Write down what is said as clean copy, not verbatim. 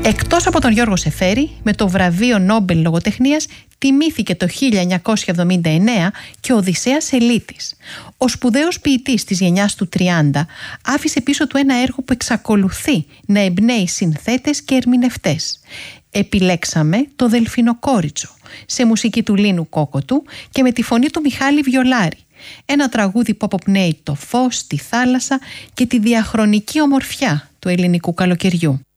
Εκτός από τον Γιώργο Σεφέρη, με το βραβείο Νόμπελ Λογοτεχνίας τιμήθηκε το 1979 και ο Οδυσσέας Ελίτης. Ο σπουδαίος ποιητής της γενιάς του 30 άφησε πίσω του ένα έργο που εξακολουθεί να εμπνέει συνθέτες και ερμηνευτές. Επιλέξαμε το Δελφινοκόριτσο, σε μουσική του Λίνου Κόκοτου και με τη φωνή του Μιχάλη Βιολάρη. Ένα τραγούδι που αποπνέει το φως, τη θάλασσα και τη διαχρονική ομορφιά του ελληνικού καλοκαιριού.